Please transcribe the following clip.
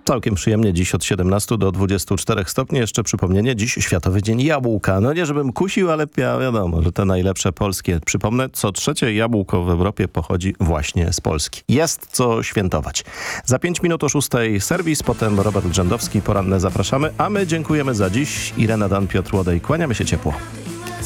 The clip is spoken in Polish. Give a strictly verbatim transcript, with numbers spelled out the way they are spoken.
Całkiem przyjemnie dziś od siedemnastu do dwudziestu czterech stopni. Jeszcze przypomnienie, dziś Światowy Dzień Jabłka. No nie żebym kusił, ale wiadomo, że te najlepsze polskie. Przypomnę, co trzecie jabłko w Europie pochodzi właśnie z Polski. Jest co świętować. Za pięć minut o szóstej serwis, potem Robert Grzędowski, poranne zapraszamy, a my dziękujemy za dziś. Irena Dan, Piotr Łodej, kłaniamy się ciepło.